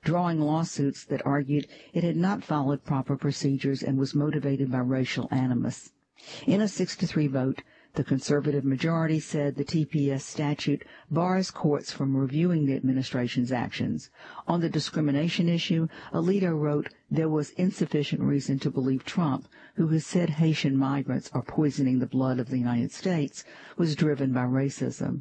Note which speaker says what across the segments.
Speaker 1: drawing lawsuits that argued it had not followed proper procedures and was motivated by racial animus. In a 6-3 vote, the conservative majority said the TPS statute bars courts from reviewing the administration's actions. On the discrimination issue, Alito wrote there was insufficient reason to believe Trump, who has said Haitian migrants are poisoning the blood of the United States, was driven by racism.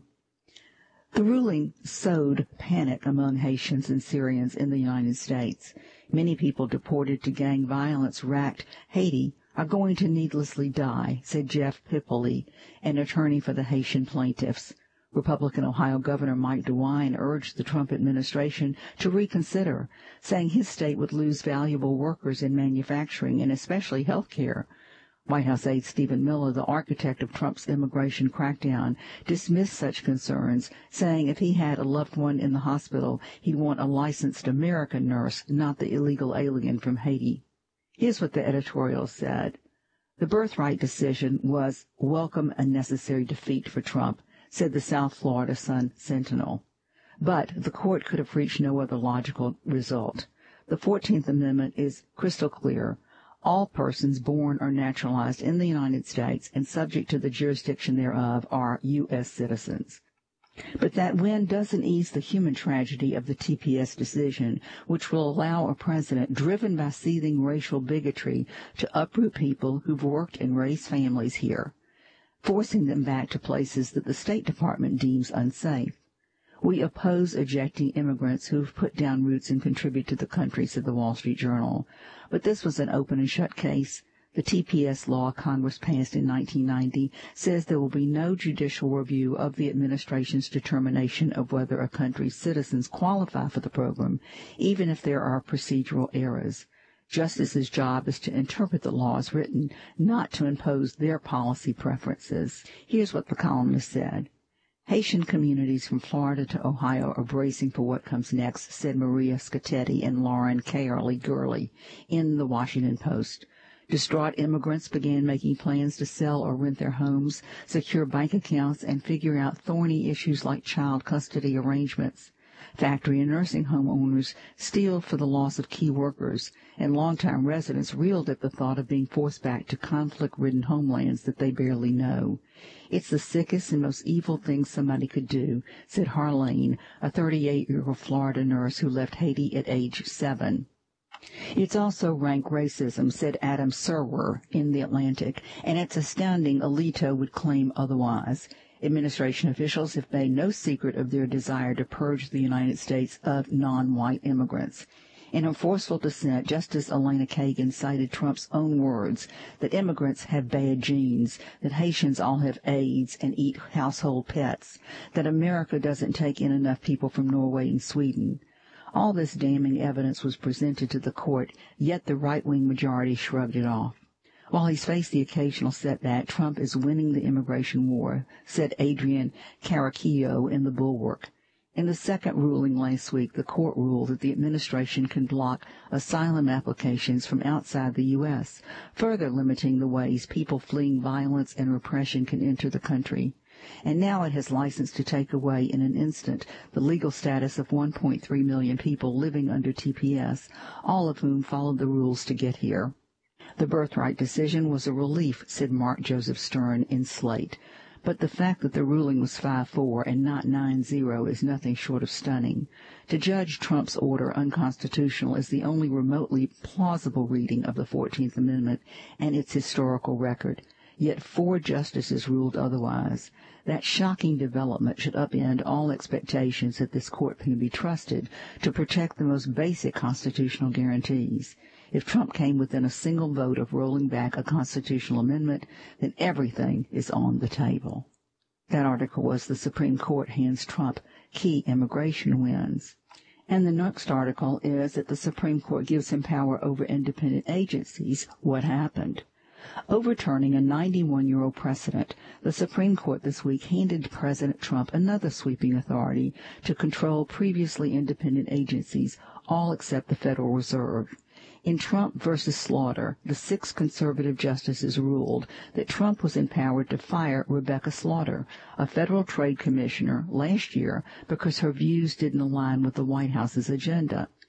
Speaker 1: The ruling sowed panic among Haitians and Syrians in the United States. Many people deported to gang violence-racked Haiti are going to needlessly die, said Jeff Pipoli, an attorney for the Haitian plaintiffs. Republican Ohio Governor Mike DeWine urged the Trump administration to reconsider, saying his state would lose valuable workers in manufacturing and especially health care. White House aide Stephen Miller, the architect of Trump's immigration crackdown, dismissed such concerns, saying if he had a loved one in the hospital, he'd want a licensed American nurse, not the illegal alien from Haiti. Here's what the editorial said. The birthright decision was welcome and necessary defeat for Trump, said the South Florida Sun-Sentinel. But the court could have reached no other logical result. The 14th Amendment is crystal clear. All persons born or naturalized in the United States and subject to the jurisdiction thereof are U.S. citizens. But that win doesn't ease the human tragedy of the TPS decision, which will allow a president driven by seething racial bigotry to uproot people who've worked and raised families here, forcing them back to places that the State Department deems unsafe. We oppose ejecting immigrants who've put down roots and contribute to the country, said the Wall Street Journal. But this was an open and shut case. The TPS law Congress passed in 1990 says there will be no judicial review of the administration's determination of whether a country's citizens qualify for the program, even if there are procedural errors. Justice's job is to interpret the law as written, not to impose their policy preferences. Here's what the columnist said. Haitian communities from Florida to Ohio are bracing for what comes next, said Maria Scattetti and Lauren Cairley-Gurley in the Washington Post. Distraught immigrants began making plans to sell or rent their homes, secure bank accounts, and figure out thorny issues like child custody arrangements. Factory and nursing home owners steeled for the loss of key workers, and longtime residents reeled at the thought of being forced back to conflict-ridden homelands that they barely know. It's the sickest and most evil thing somebody could do, said Harlene, a 38-year-old Florida nurse who left Haiti at age 7. It's also rank racism, said Adam Serwer in The Atlantic, and it's astounding Alito would claim otherwise. Administration officials have made no secret of their desire to purge the United States of non-white immigrants. In her forceful dissent, Justice Elena Kagan cited Trump's own words that immigrants have bad genes, that Haitians all have AIDS and eat household pets, that America doesn't take in enough people from Norway and Sweden. All this damning evidence was presented to the court, yet the right-wing majority shrugged it off. While he's faced the occasional setback, Trump is winning the immigration war, said Adrian Caracchio in The Bulwark. In the second ruling last week, the court ruled that the administration can block asylum applications from outside the U.S., further limiting the ways people fleeing violence and repression can enter the country. And now it has license to take away in an instant the legal status of 1.3 million people living under TPS, all of whom followed the rules to get here. The birthright decision was a relief, said Mark Joseph Stern in Slate. But the fact that the ruling was 5-4 and not 9-0 is nothing short of stunning. To judge Trump's order unconstitutional is the only remotely plausible reading of the 14th Amendment and its historical record. Yet 4 justices ruled otherwise. That shocking development should upend all expectations that this court can be trusted to protect the most basic constitutional guarantees. If Trump came within a single vote of rolling back a constitutional amendment, then everything is on the table. That article was The Supreme Court Hands Trump Key Immigration Wins. And the next article is that the Supreme Court gives him power over independent agencies. What happened? Overturning a 91-year-old precedent, the Supreme Court this week handed President Trump another sweeping authority to control previously independent agencies, all except the Federal Reserve. In Trump v. Slaughter, the 6 conservative justices ruled that Trump was empowered to fire Rebecca Slaughter, a federal trade commissioner, last year because her views didn't align with the White House's agenda.